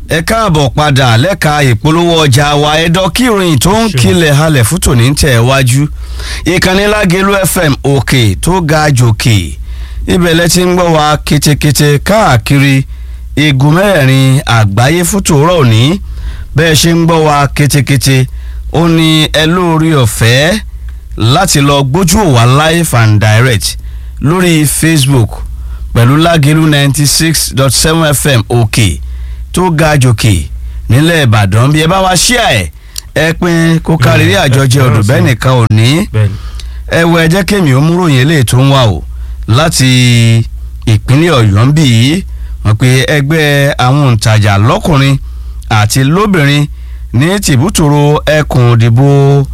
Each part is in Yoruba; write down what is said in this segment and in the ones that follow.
ẹ káàbọ̀ padà lẹ́ka ìpolówó ọjà wa ẹ̀dọ́ kírin tó ń kilẹ̀ halẹ̀ fún tòní ń tẹ̀ wájú ìkànnì Lágelú FM òkè tó ga jòkè ibẹ̀ lẹ ti ń gbọ́ wa kétékété káàkiri igun mẹ́rin àgbáyé fún tòórọ́ òní bẹ́ẹ̀ ṣe ń gbọ́ wa kétékété ó ní ẹ lórí ọ̀fẹ́ láti lọ gbójú wa live and direct lórí Facebook pẹ̀lú Lágelú 96.7 FM òkè tó ga jòkè nílẹ̀ Ìbàdàn bí ẹ bá wá ṣíà ẹ pín kó kárí àjọjẹ ọdún bẹ́ẹ̀ nìkan ò ní ẹ wọ ẹ jẹ́ kémi ó múròyìn eléyìí tó ń wà o láti ìpínlẹ̀ Ọ̀yọ́ ń bì í wọ́n pe ẹgbẹ́ àwọn òǹtajà lọ́kùnrin àti lóbìnrin ní tìbútòrò ẹkùn òdìbò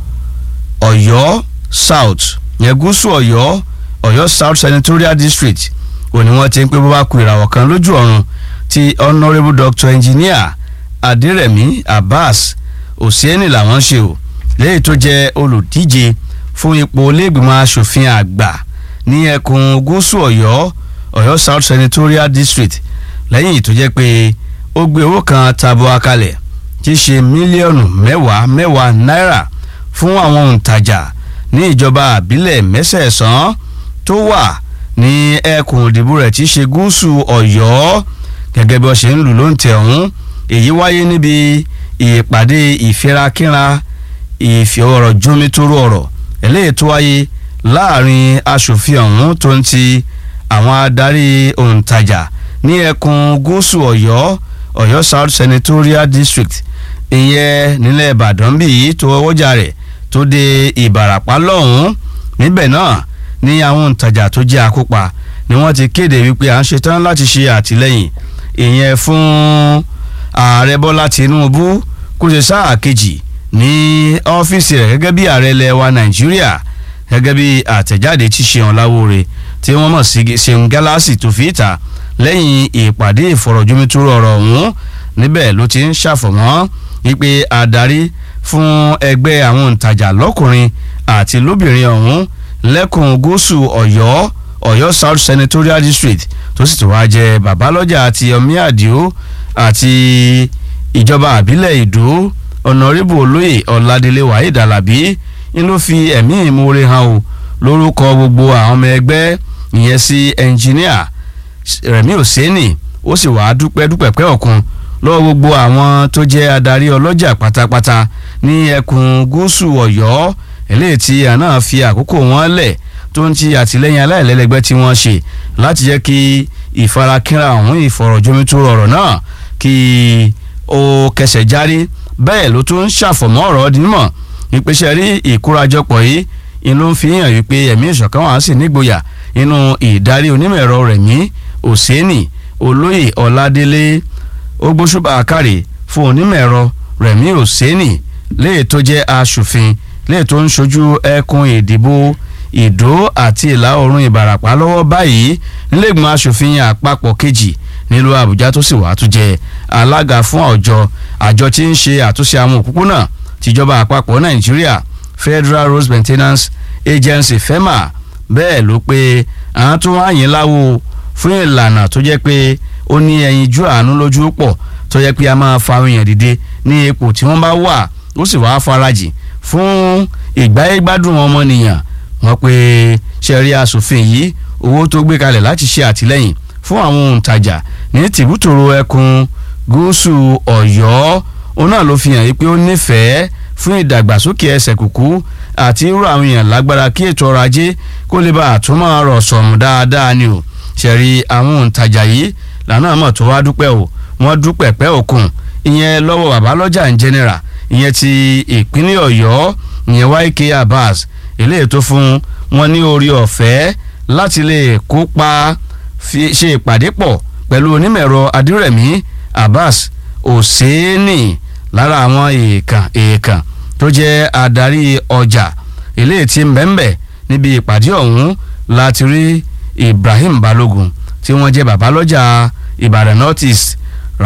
Ọ̀yọ́ South yẹn gúúsù Ọ̀yọ́ South Senatorial District òní wọ́n ti ń pé bó bá ku ìràwọ̀ kan lójú ọ̀run ti Honourable Dr. Engineer Adérẹ̀mí Abbas Òsíẹ́nì làwọn ṣe o lẹ́yìn tó jẹ́ olùdíje fún ipò iléègbìmọ̀ asòfin àgbà ní ẹkùn gúúsù Ọ̀yọ́ South Senatorial District lẹ́yìn tó jẹ́ pé ó gbé owó kan tabo akalẹ̀ tí í ṣe mílíọ̀nù mẹ́wàá náírà fún àwọn òǹtajà ní ìjọba àbílẹ̀ mẹ́sẹ̀ẹ̀sán tó wà ní ẹkùn òdìbò rẹ̀ tí í ṣe gúúsù Ọ̀yọ́ gẹ́gẹ́ bí wọ́n ṣe ń lù ló ń tẹ̀ ọ̀hún èyí wáyé níbi ìpàdé ìfirakínra ìfọ̀rọ̀ jómitóró ọ̀rọ̀ eléyìí tó wáyé láàrin aṣòfin ọ̀hún tó ń ti àwọn adarí òǹtajà ní ẹkùn gúúsù Ọ̀yọ́ South Senatorial District ìyẹn nílẹ̀ Ìbàdàn bí yìí tó ọwọ́jà rẹ̀ tó dé Ìbàràpá lọ́hùn-ún níbẹ̀ náà ní àwọn òǹtajà tó jẹ́ akópa ni wọ́n ti kéde wípé à ń ṣetán láti ṣe àtìlẹ́yìn ìyẹn fún ààrẹ Bọ́lá Tinubu kó ṣe sáà kejì ní ọ́fíìsì rẹ̀ gẹ́gẹ́ bí ààrẹ ilẹ̀ wa Nàìjíríà gẹ́gẹ́ bí àtẹ̀jáde tí Ṣeun Láwóore tí wọ́n mọ̀ sí Ṣeun Gálásì tó fi ìta lẹ́yìn ìpàdé ìfọ̀rọ̀jomitoro ọ̀rọ̀ ọ̀hún níbẹ̀ ló ti ń ṣàfọ̀mọ́ wípé adarí fún ẹgbẹ́ àwọn òǹtajà lọ́kùnrin àti lóbìnrin ọ̀hún lẹ́kùn gúúsù Ọ̀yọ́ South Senatorial District tó sì tó wá jẹ Babalọ́jà àti Ọmí Àdìó àti ìjọba àbílẹ̀ Ìdó Honourable olóyè Ọládélé Wahid Alábí ń ló fi ẹ̀mí ìmoore hàn o lórúkọ gbogbo àwọn ọmọ ẹgbẹ́ ìyẹn sí ẹnjìníà Rẹ̀mí Òsíẹ́nì ó sì wàá dúpẹ́ pẹ́ ọ̀kun lọ́wọ́ gbogbo àwọn tó jẹ́ adarí ọlọ́jà pátápátá ní ẹkùn gúúsù Ọ̀yọ́ eléyìí tí àná fi àkókò wọn lẹ̀ tó ń ti àtìlẹ́yìn aláìlẹ́lẹ́gbẹ́ tí wọ́n ṣe láti jẹ́ kí ìfarakínra ọ̀hún ìfọ̀rọ̀jomitoro ọ̀rọ̀ náà kí ó kẹsẹ̀ járí bẹ́ẹ̀ ló tún ń ṣàfọ̀mọ́ ọ̀rọ̀ dímọ̀ ìpèsè rí ìkórajọpọ̀ yìí inú ń fi hàn wípé ẹ̀mí ìṣọ̀kan wà sí nígboyà inú ìdarí onímọ̀ ẹ̀rọ Rẹ̀mí Òsíẹ́nì olóyè Ọládélé ó gbóṣùbà àkàrè fún onímọ̀ ẹ̀rọ Rẹ̀mí Òsíẹ́nì léè tó jẹ́ aṣòfin léè tó ń ṣojú ẹkùn ìdìbò Ìdó àti ìlà oòrùn Ìbàràpá lọ́wọ́ báyìí nílẹ̀gbọ̀n aṣòfin àpapọ̀ kejì nílùú Àbújá tó sì wà tún jẹ́ alága fún àjọ tí ń ṣe àtúnṣe àwọn òpópónà tìjọba àpapọ̀ Nàìjíríà Federal Road Maintenance Agency FEMA bẹ́ẹ̀ ló pé àwọn tó wá yín láwo fún ìlànà tó jẹ́ pé ó ní ẹyinjú àánú lójú pọ̀ tó jẹ́ pé a máa fa àwọn èèyàn dìde ní ipò tí wọ́n bá wà ó sì wá farajì fún ìgbáyégbádùn ọmọnìyàn wọ́n pé ṣẹ̀rí aṣòfin yìí owó tó gbé kalẹ̀ láti ṣe àtìlẹ́yìn fún àwọn òǹtajà ní tìbútòrò ẹkùn gúúsù Ọ̀yọ́ òun náà ló fi hàn pé ó nífẹ̀ẹ́ fún ìdàgbàsókè ẹsẹ̀ kùkú àti irú àwọn èèyàn lágbára kí ètò ọrọ̀ ajé kó lè bá àtúmọ̀ rọ̀ sọ̀mù dáadáa ni o ṣẹ̀rí àwọn òǹtajà yìí lànà mọ̀ tó wá dúpẹ́ o wọ́n dúpẹ́ pẹ́ òkun ìyẹn lọ́wọ́ Babalọ́jà in general ìyẹn ti ìpínlẹ̀ Ọ̀yọ́ ìyẹn YK Abbas eléyìí tó fún wọn ní orí ọ̀fẹ́ láti lè kópa ṣe ìpàdé pọ̀ pẹ̀lú onímọ̀-ẹ̀rọ Adérẹ̀mí Abbas Òsíẹ́nì lára àwọn èèkàn tó jẹ́ adarí ọjà eléyìí tí mbẹ́mbẹ́ níbi ìpàdé ọ̀hún láti rí Ibrahim Balógun tí wọ́n jẹ́ Babalọ́jà Ìbàdàn North East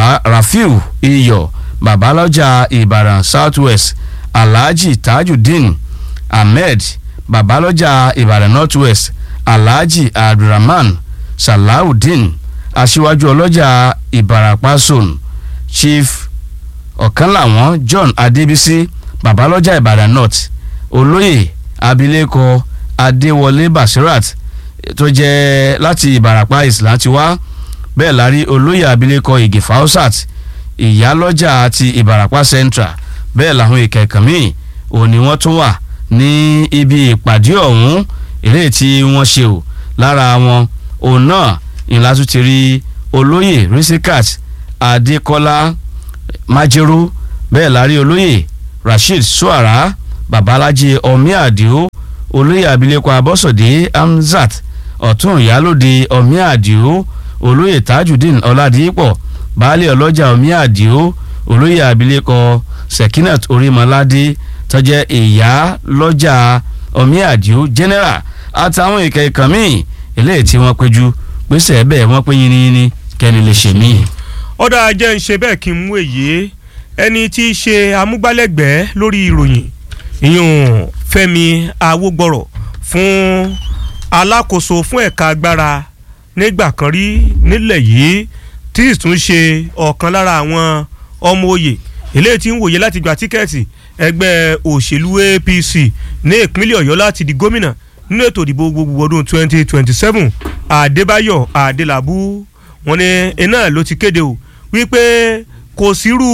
Rafiu Iyọ̀ Babalọ́jà Ìbàdàn South West Alhaji Tajudeen Ahmed Babalọ́jà Ìbàdàn North West Alhaji Abdulrahman Salawudeen aṣíwájú ọlọ́jà Ìbàràpá zone Chief ọ̀kan làwọn John Adébísí babalọ́jà Ìbàdàn North, olóyè abilékọ Adéwọlé Basirat tó jẹ́ láti Ìbàràpá Islam ti wá, bẹ́ẹ̀ la rí olóyè abilékọ Ìgè Fausat ìyálọ́jà àti Ìbàràpá Central, bẹ́ẹ̀ làwọn ìkẹ̀kọ̀ míì òní wọ́n tún wà ní ibi ìpàdé ọ̀hún eléyìí tí wọ́n ṣe ò lára wọn òun náà ìlàtú ti rí olóyè Risikat Adékọ́lá Májérú, bẹ́ẹ̀ la rí olóyè Rasheed Suara Babalaji Omiadio, olóyè abilékọ Abọ́sọ̀dé Hamzat ọ̀tún ìyálòde Omiadio, olóyè Tajudeen Ọládìpọ̀ baálé ọlọ́jà Omiadio, olóyè abilékọ Sekinat Orímọládé tó jẹ́ ìyá lọ́jà Omiadio general àtàwọn ìkẹ̀kọ̀ míì eléyìí tí wọ́n péjú pèsè bẹ́ẹ̀ wọ́n pé yínníyínní kẹ́ni lè ṣe míì. ọ̀dà ajẹ́ ń ṣe bẹ́ẹ̀ kí n mú èyí ẹni tí í ṣe amúgbálẹ́gbẹ̀ẹ́ lórí ìròyìn ìyún Fẹ́mi Awógbọ̀rọ̀ fún alákòóso fún ẹ̀ka agbára nígbà kan rí nílẹ̀ yìí tí ìtún ṣe ọ̀kan lára àwọn ọmọ oyè eléyìí tí ń wòye láti gba tíkẹ́ẹ̀tì ẹgbẹ́ òṣèlú APC ní ìpínlẹ̀ Ọ̀yọ́ láti di gómìnà nínú ètò ìdìbò gbogbo ọdún 2027 Adébáyọ̀ Adélabú wọ́n ní iná ló ti kéde o wípé kò sírú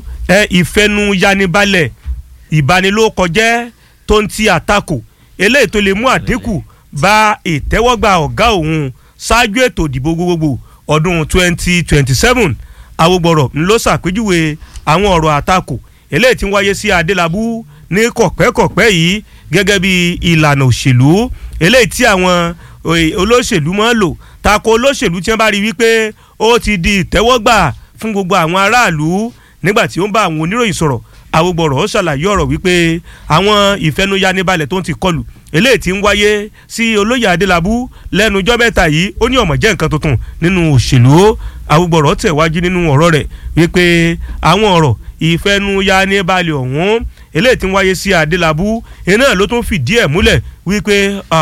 ìfẹnuyanibalẹ̀ ìbanilókọjẹ́ tó ń ti àtakò eléyìí tó lè mú àdínkù bá ìtẹ́wọ́gbà ọ̀gá òun ṣáájú ètò ìdìbò gbogbogbò ọdún 2027 Awógbọ̀rọ̀ ń ló ṣàpèjúwe àwọn ọ̀rọ̀ àtakò eléyìí tí ń wáyé sí Adélabú ní kọ̀pẹ́kọ̀pẹ́ yìí gẹ́gẹ́ bí ìlànà òṣèlú eléyìí tí àwọn olóṣèlú máa ń lò tako olóṣèlú tí wọ́n bá rí wípé ó ti di ìtẹ́wọ́gbà fún gbogbo àwọn aráàlú. Nígbà tí ó ń bá àwọn oníròyìn sọ̀rọ̀, Awógbọ̀rọ̀ ó ṣàlàyé ọ̀rọ̀ wípé àwọn ìfẹnuyanibalẹ̀ tó ń ti kọlù eléyìí tí ń wáyé sí olóyè Adélabú lẹ́nu ọjọ́ mẹ́ta yìí ó ní ó má jẹ́ nǹkan tuntun nínú òṣèlú. Awógbọ̀rọ̀ tẹ̀wájú nínú ọ̀rọ̀ rẹ̀ wípé àwọn ọ̀rọ̀ ìfẹnuyanibalẹ̀ ọ̀hún eléyìí tí ń wáyé sí Adélabú iná ló tún fìdí ẹ̀ múlẹ̀ wípé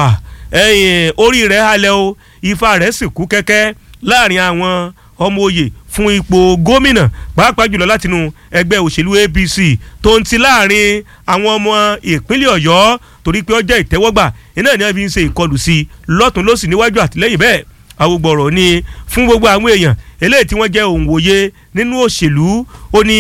orí rẹ̀ halẹ̀ o, ifá rẹ̀ sì kú kẹ́kẹ́ láàrin àwọn ọmọ oyè fún ipò gómìnà pàápàá jùlọ látinú ẹgbẹ́ òṣèlú APC tó ń ti láàrin àwọn ọmọ ìpínlẹ̀ Ọ̀yọ́ torí pé ó jẹ́ ìtẹ́wọ́gbà iná ni wọ́n fi ń ṣe ìkọlù sí lọ́tún lósì níwájú àtìlẹ́yìn bẹ́ẹ̀. Awógbọ̀rọ̀ ní fún gbogbo àwọn èèyàn eléyìí tí wọ́n jẹ́ òǹwòye nínú òṣèlú ó ní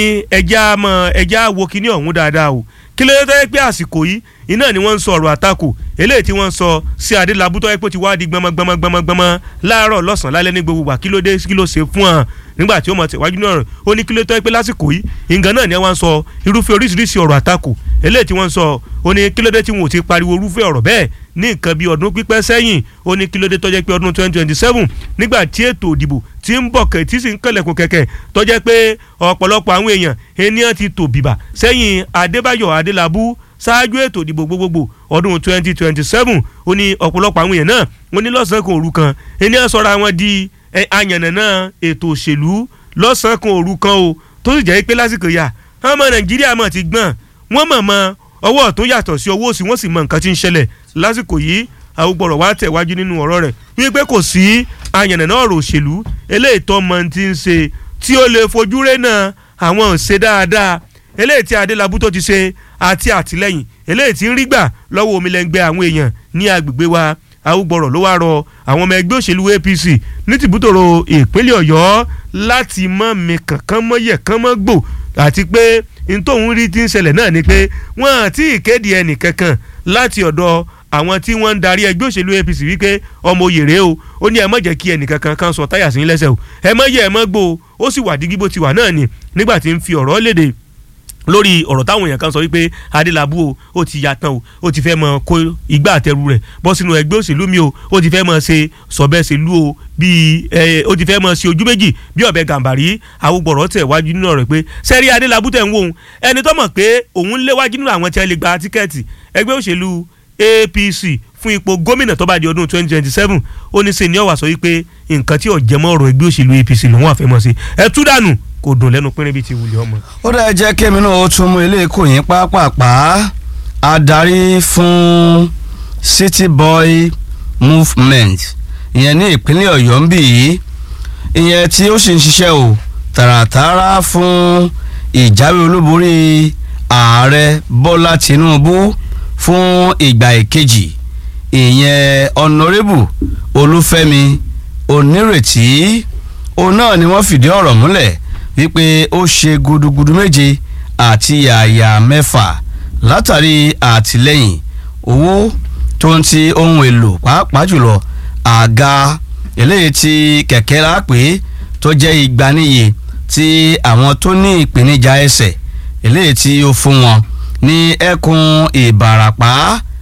ẹja wo kíní ọ̀hún dáadáa o kí ló dé pé àsìkò yìí iná ni wọ́n ń sọ ọ̀rọ̀ àtakò eléyìí tí wọ́n ń sọ sí Adélabú tó yẹ pé ó ti wá di gbọmọgbọmọ láàárọ̀ lọ́sàn-án lálẹ́ ní gbogbo wa kí ló dé kí ló ṣe fún wọn nígbà tí ó mọ̀ tẹ̀wájú náà rẹ̀ ó ní kí ló tó yẹ pé lásìkò yìí ìǹgàn náà ni wọ́n ń sọ irúfẹ́ oríṣiríṣi ọ̀rọ̀ àtakò eléyìí tí wọ́n ń sọ ó ní kí ló dé tí wọn ò ti pariwo irúfẹ́ ọ̀rọ̀ bẹ́ẹ̀ ní nǹkan bíi ọdún pípẹ́ sẹ́yìn ó ní kí ló dé tó jẹ́ pé ọdún 2027 nígbà tí ètò ìdìbò tí ń bọ̀ kẹ̀ tí sì ń kẹlẹ̀kùn kẹ̀kẹ́ tó jẹ́ pé ọ̀pọ̀lọpọ̀ àwọn ènìyàn ti tò bìbà sẹ́yìn Adébáyọ̀ Adélabú ṣáájú ètò ìdìbò gbogbogbò ọdún 2027 ó ní ọ̀pọ̀lọpọ̀ àwọn èèyàn náà wọ́n ní lọ́sàn-án kan òru kan ènìyàn sọ̀rọ̀ àwọn di àyànnà ètò òṣèlú lọ́sàn-án kan òru kan o tó sì jẹ́ pé lásìkò yà ọmọ Nàìjíríà mọ̀ ti gbọ́n wọ́n mọ̀ ọwọ́ ọ̀tún yàtọ̀ sí ọwọ́ òsì wọ́n sì mọ nǹkan tí ń ṣẹlẹ̀ lásìkò yìí. Awógbọ̀rọ̀ wá tẹ̀wájú nínú ọ̀rọ̀ rẹ̀ wípé kò sí àyànnà ọ̀rọ̀ òṣèlú eléyìí tó mọ ti ń ṣe tí ó lè fojú rénà àwọn ṣe dáadáa eléyìí tí Adélabú tó ti ṣe àti àtìlẹ́yìn eléyìí tí ń rí gbà lọ́wọ́ omilẹ̀ngbẹ́ àwọn èèyàn ní agbègbè wa. Awógbọ̀rọ̀ ló wá rọ àwọn ọmọ ẹgbẹ́ òṣèlú APC ní tìbútòrò ìpínlẹ̀ Ọ̀yọ́ láti mọ́ mi kankan mọ́ yẹ̀ kán mọ́ gbò àti pé ntòun rí ti ń ṣẹlẹ̀ náà ni pé wọ́n àti ìkéde ẹnì kankan láti ọ̀dọ̀ àwọn tí wọ́n ń darí ẹgbẹ́ òṣèlú APC wípé ọmọ oyè rèé o ó ní ẹ má jẹ́ kí ẹnì kankan kan sọ táyà sí lẹ́sẹ̀ o ẹ má yẹ ẹ má gbó o ó sì wà dígí bó ti wà náà ni nígbà tí ń fi ọ̀rọ̀ léde lórí ọ̀rọ̀ táwọn èèyàn kan sọ wípé Adélabú o ó ti ya tán o ó ti fẹ́ mọ kó igbá àtẹrù rẹ̀ bọ́ sínú ẹgbẹ́ òṣèlú mi o ó ti fẹ́ mọ ṣe sọ̀bẹ́sẹ̀lú o bíi ó ti fẹ́ mọ ṣe ojú méjì bí ọ̀bẹ Gàmbàrí. Awógbọ̀rọ̀ tẹ̀ wájú nínú rẹ̀ pé sẹ́rí Adélabú tẹ̀ ń wò ó ẹni tó mọ̀ pé òun léwájú nínú àwọn tí wọ́n lè gba tíkẹ́ẹ̀tì ẹgbẹ́ òṣèlú APC fún ipò gómìnà tó bá di ọdún 2027 ó ní sẹ́ni ọ̀wà sọ wípé nǹkan tí ọ̀jẹ̀mọ́ ọ̀rọ̀ ẹgbẹ́ òṣèlú APC lòun àfẹ́mọ́ sí ẹ tú dànù kò dùn lẹ́nu pínrín bíi ti wùlé ọmọ. ó dá jẹ́ kémi náà ó tún mú ilé ìkó yín pápápá adarí fún City Boy Movement ìyẹn ní ìpínlẹ̀ Ọ̀yọ́ ń bì í ìyẹn tí ó sì ń ṣiṣẹ́ o tààràtààrà fún ìjáwé olúborí ààrẹ Bọ́lá Tinubu fún ìgbà ìkejì ìyẹn ọ̀nàrẹ́bù Olúfẹ́mi Onírètí òun náà ni wọ́n fìdí ọ̀rọ̀ múlẹ̀ wípé ó ṣe gudugudu méje àti yàyà mẹ́fà látàrí àtìlẹ́yìn owó tó ń ti ohun èlò pàápàá jùlọ àga eléyìí tí kẹ̀kẹ́ lápè tó jẹ́ ìgbaníye tí àwọn tó ní ìpèníjà ẹsẹ̀ eléyìí tí ó fún wọn ní ẹkùn Ìbàràpá